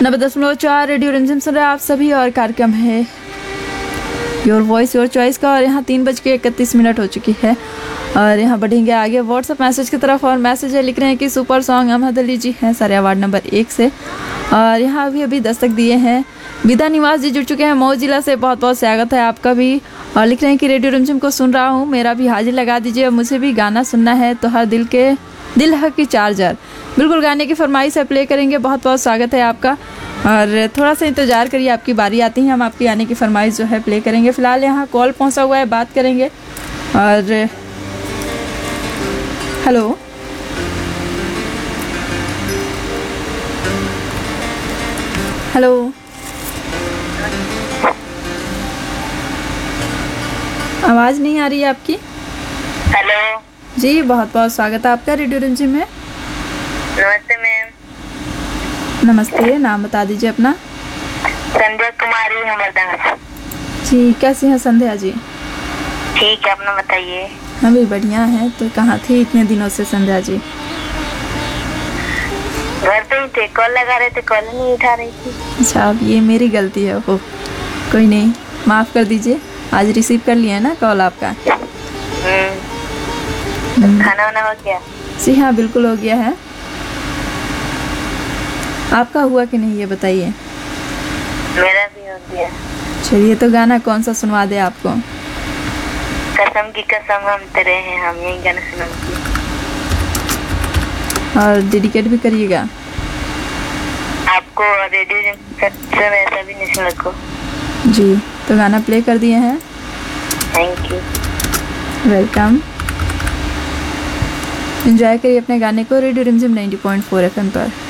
90.4 radio रिमझिम सुन रहे हैं आप सभी और कार्यक्रम है योर वॉइस योर चॉइस का। और यहाँ 3:31 हो चुकी है और यहाँ बढ़ेंगे आगे व्हाट्सएप मैसेज की तरफ। और मैसेज है, लिख रहे हैं कि सुपर सॉन्ग अहमद अली जी हैं सारे वार्ड नंबर 1 से। और यहाँ अभी दस्तक दिए हैं विदा निवास जी, जुड़ चुके हैं मऊ जिला से। बहुत बहुत स्वागत है आपका भी। और लिख रहे हैं कि रेडियो रिमझिम को सुन रहा हूँ, मेरा भी हाजिर लगा दीजिए, मुझे भी गाना सुनना है तो हर दिल है की चार्जर। बिल्कुल गाने की फरमाइश है, प्ले करेंगे। बहुत बहुत स्वागत है आपका और थोड़ा सा इंतज़ार करिए, आपकी बारी आती है, हम आपकी आने की फरमाइश जो है प्ले करेंगे। फ़िलहाल यहाँ कॉल पहुँचा हुआ है, बात करेंगे। और हेलो, हेलो, आवाज़ नहीं आ रही है आपकी। हेलो जी, बहुत बहुत स्वागत है आपका रेडियो रिमझिम में। नमस्ते मैम। नमस्ते, नाम बता दीजिए अपना। संध्या कुमारी हमरदास। जी, कैसी हैं संध्या जी? ठीक है, अपना बताइए। हम भी बढ़िया हैं। तो कहाँ थी इतने दिनों से संध्या जी? घर पे ही थे, कॉल लगा रहे थे, कॉल नहीं उठा रही थी। अच्छा, अब ये मेरी गलती है। हो, कोई नहीं, माफ़ कर दीजिए। आज रिसीव कर लिया है ना कॉल आपका। खाना वाना हो गया? जी हाँ, बिल्कुल हो गया है। आपका हुआ कि नहीं ये बताइए। मेरा भी हो गया। चलिए, तो गाना कौन सा सुनवा दे आपको? कसम की कसम हम तेरे हैं, हम यही गाना सुनाएंगे। और डेडिकेट भी करिएगा आपको और रेडियो सभी नेशनल को। जी, तो गाना प्ले कर दिए हैं। Thank you, welcome. एंजॉय करिए अपने गाने को रेडियो रिमझिम 90.4 FM पर।